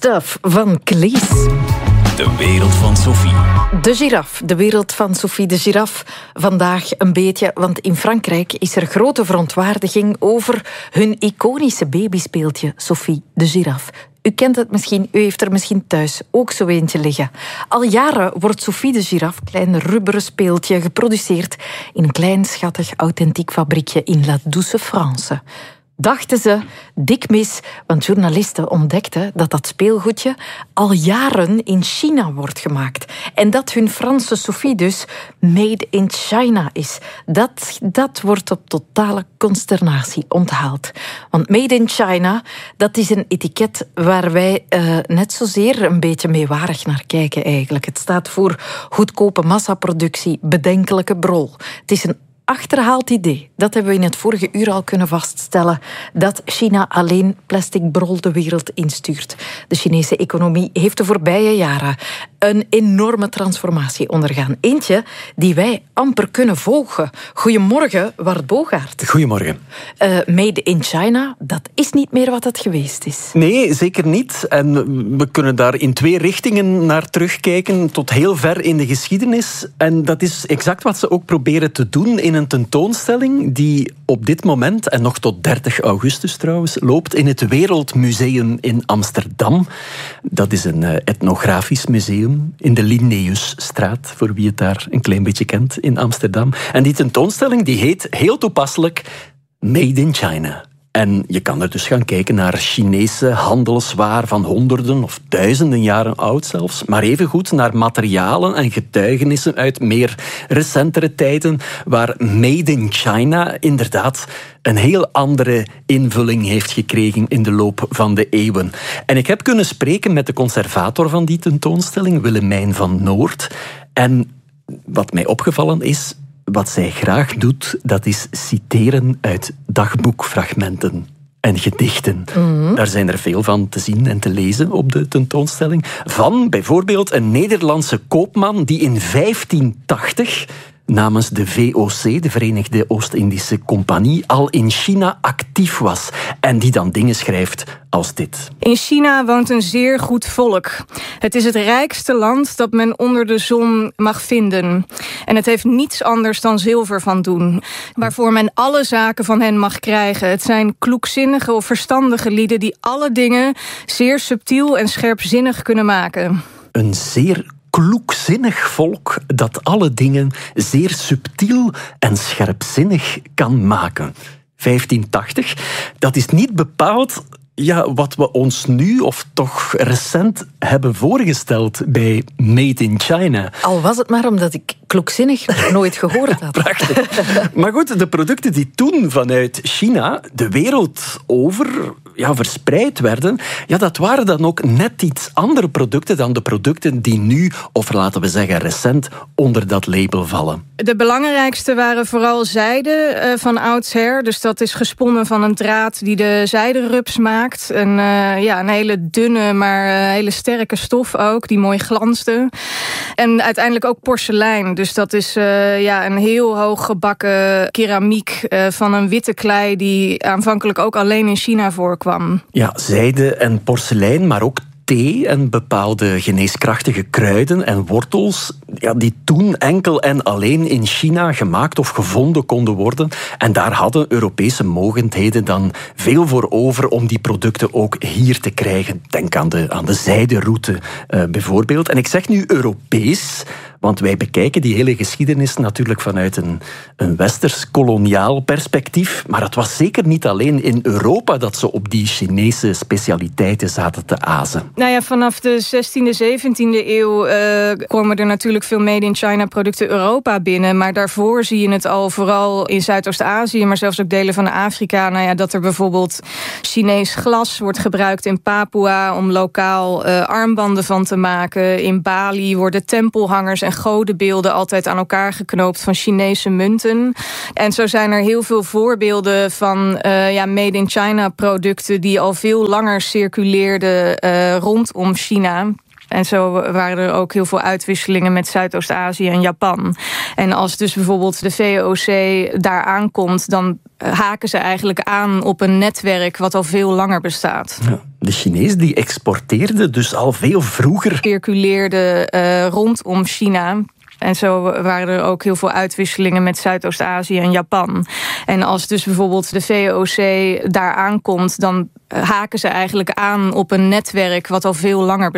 Stuff van Cleese. De wereld van Sophie. De giraf, de wereld van Sophie de giraf. Vandaag een beetje, want in Frankrijk is er grote verontwaardiging over hun iconische babyspeeltje Sophie de giraf. U kent het misschien, u heeft er misschien thuis ook zo eentje liggen. Al jaren wordt Sophie de giraf, klein rubberen speeltje, geproduceerd in een klein, schattig, authentiek fabriekje in La Douce France. Dachten ze, dik mis, want journalisten ontdekten dat dat speelgoedje al jaren in China wordt gemaakt. En dat hun Franse Sophie dus made in China is. Dat wordt op totale consternatie onthaald. Want made in China, dat is een etiket waar wij net zozeer een beetje meewarig naar kijken eigenlijk. Het staat voor goedkope massaproductie, bedenkelijke brol. Het is een achterhaald idee. Dat hebben we in het vorige uur al kunnen vaststellen. Dat China alleen plastic brol de wereld instuurt. De Chinese economie heeft de voorbije jaren een enorme transformatie ondergaan. Eentje die wij amper kunnen volgen. Goedemorgen, Wart Bogaert. Goedemorgen. Made in China, dat is niet meer wat het geweest is. Nee, zeker niet. En we kunnen daar in twee richtingen naar terugkijken, tot heel ver in de geschiedenis. En dat is exact wat ze ook proberen te doen in een tentoonstelling die op dit moment, en nog tot 30 augustus trouwens, loopt in het Wereldmuseum in Amsterdam. Dat is een etnografisch museum in de Linnaeusstraat, voor wie het daar een klein beetje kent, in Amsterdam. En die tentoonstelling die heet heel toepasselijk Made in China. En je kan er dus gaan kijken naar Chinese handelswaar van honderden of duizenden jaren oud zelfs, maar evengoed naar materialen en getuigenissen uit meer recentere tijden, waar Made in China inderdaad een heel andere invulling heeft gekregen in de loop van de eeuwen. En ik heb kunnen spreken met de conservator van die tentoonstelling, Willemijn van Noord. En wat mij opgevallen is, wat zij graag doet, dat is citeren uit dagboekfragmenten en gedichten. Daar zijn er veel van te zien en te lezen op de tentoonstelling. Van bijvoorbeeld een Nederlandse koopman die in 1580 namens de VOC, de Verenigde Oost-Indische Compagnie, al in China actief was. En die dan dingen schrijft als dit. In China woont een zeer goed volk. Het is het rijkste land dat men onder de zon mag vinden. En het heeft niets anders dan zilver van doen, waarvoor men alle zaken van hen mag krijgen. Het zijn kloekzinnige of verstandige lieden die alle dingen zeer subtiel en scherpzinnig kunnen maken. Een zeer kloekzinnig volk dat alle dingen zeer subtiel en scherpzinnig kan maken. 1580, dat is niet bepaald wat we ons nu, of toch recent, hebben voorgesteld bij Made in China. Al was het maar omdat ik kloekzinnig nog nooit gehoord had. Prachtig. Maar goed, de producten die toen vanuit China de wereld over verspreid werden, dat waren dan ook net iets andere producten dan de producten die nu, of laten we zeggen recent, onder dat label vallen. De belangrijkste waren vooral zijde van oudsher. Dus dat is gesponnen van een draad die de zijderups maakt. Een hele dunne, maar hele sterke stof ook, die mooi glansde. En uiteindelijk ook porselein. Dus dat is een heel hoog gebakken keramiek van een witte klei die aanvankelijk ook alleen in China voorkwam. Ja, zijde en porselein, maar ook thee en bepaalde geneeskrachtige kruiden en wortels, die toen enkel en alleen in China gemaakt of gevonden konden worden. En daar hadden Europese mogendheden dan veel voor over om die producten ook hier te krijgen. Denk aan de zijderoute bijvoorbeeld. En ik zeg nu Europees, want wij bekijken die hele geschiedenis natuurlijk vanuit een westers-koloniaal perspectief. Maar het was zeker niet alleen in Europa dat ze op die Chinese specialiteiten zaten te azen. Vanaf de 16e, 17e eeuw komen er natuurlijk veel Made in China producten Europa binnen. Maar daarvoor zie je het al vooral in Zuidoost-Azië, maar zelfs ook delen van Afrika. Dat er bijvoorbeeld Chinees glas wordt gebruikt in Papua om lokaal armbanden van te maken. In Bali worden tempelhangers en godenbeelden altijd aan elkaar geknoopt van Chinese munten. En zo zijn er heel veel voorbeelden van Made in China producten die al veel langer circuleerden rondom China. En zo waren er ook heel veel uitwisselingen met Zuidoost-Azië en Japan. En als dus bijvoorbeeld de VOC daar aankomt, dan haken ze eigenlijk aan op een netwerk wat al veel langer bestaat. Ja. De Chinees die exporteerde dus al veel vroeger. Circuleerde rondom China. En zo waren er ook heel veel uitwisselingen met Zuidoost-Azië en Japan. En als dus bijvoorbeeld de VOC daar aankomt, dan haken ze eigenlijk aan op een netwerk wat al veel langer